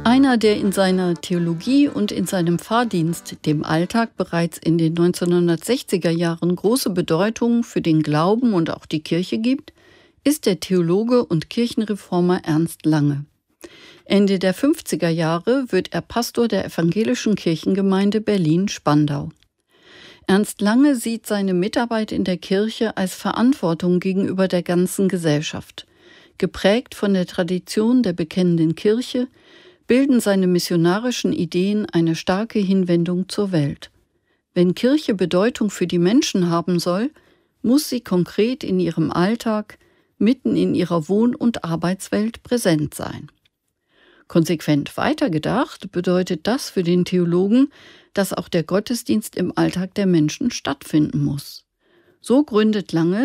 Einer, der in seiner Theologie und in seinem Pfarrdienst dem Alltag bereits in den 1960er Jahren große Bedeutung für den Glauben und auch die Kirche gibt, ist der Theologe und Kirchenreformer Ernst Lange. Ende der 50er Jahre wird er Pastor der Evangelischen Kirchengemeinde Berlin-Spandau. Ernst Lange sieht seine Mitarbeit in der Kirche als Verantwortung gegenüber der ganzen Gesellschaft. Geprägt von der Tradition der bekennenden Kirche bilden seine missionarischen Ideen eine starke Hinwendung zur Welt. Wenn Kirche Bedeutung für die Menschen haben soll, muss sie konkret in ihrem Alltag, mitten in ihrer Wohn- und Arbeitswelt präsent sein. Konsequent weitergedacht bedeutet das für den Theologen, dass auch der Gottesdienst im Alltag der Menschen stattfinden muss. So gründet Lange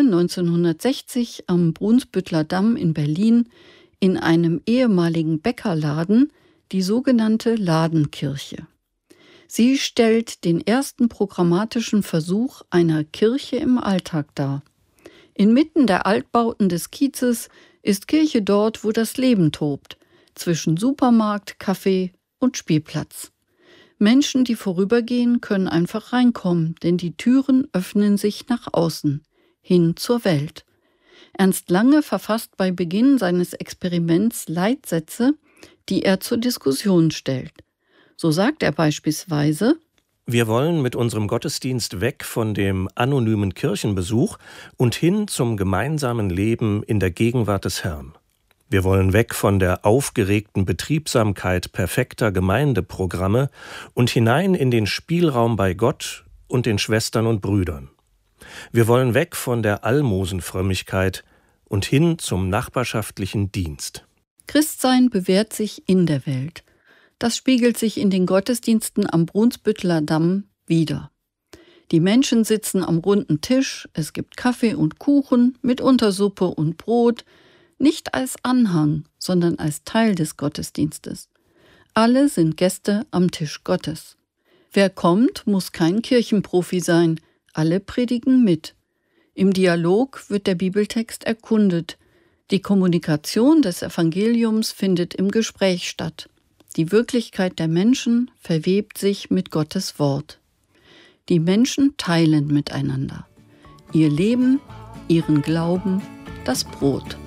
1960 am Brunsbüttler Damm in Berlin in einem ehemaligen Bäckerladen die sogenannte Ladenkirche. Sie stellt den ersten programmatischen Versuch einer Kirche im Alltag dar. Inmitten der Altbauten des Kiezes ist Kirche dort, wo das Leben tobt, zwischen Supermarkt, Café und Spielplatz. Menschen, die vorübergehen, können einfach reinkommen, denn die Türen öffnen sich nach außen, hin zur Welt. Ernst Lange verfasst bei Beginn seines Experiments Leitsätze, die er zur Diskussion stellt. So sagt er beispielsweise: Wir wollen mit unserem Gottesdienst weg von dem anonymen Kirchenbesuch und hin zum gemeinsamen Leben in der Gegenwart des Herrn. Wir wollen weg von der aufgeregten Betriebsamkeit perfekter Gemeindeprogramme und hinein in den Spielraum bei Gott und den Schwestern und Brüdern. Wir wollen weg von der Almosenfrömmigkeit und hin zum nachbarschaftlichen Dienst. Christsein bewährt sich in der Welt. Das spiegelt sich in den Gottesdiensten am Brunsbüttler Damm wider. Die Menschen sitzen am runden Tisch, es gibt Kaffee und Kuchen, mitunter Suppe und Brot, nicht als Anhang, sondern als Teil des Gottesdienstes. Alle sind Gäste am Tisch Gottes. Wer kommt, muss kein Kirchenprofi sein, alle predigen mit. Im Dialog wird der Bibeltext erkundet. Die Kommunikation des Evangeliums findet im Gespräch statt. Die Wirklichkeit der Menschen verwebt sich mit Gottes Wort. Die Menschen teilen miteinander. Ihr Leben, ihren Glauben, das Brot.